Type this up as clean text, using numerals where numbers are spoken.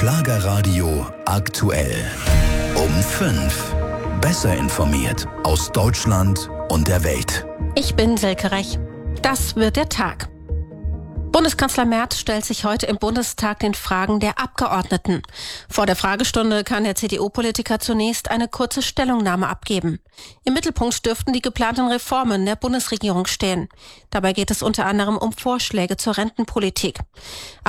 Schlagerradio aktuell. Um 5. Besser informiert aus Deutschland und der Welt. Ich bin Silke Rech. Das wird der Tag. Bundeskanzler Merz stellt sich heute im Bundestag den Fragen der Abgeordneten. Vor der Fragestunde kann der CDU-Politiker zunächst eine kurze Stellungnahme abgeben. Im Mittelpunkt dürften die geplanten Reformen der Bundesregierung stehen. Dabei geht es unter anderem um Vorschläge zur Rentenpolitik.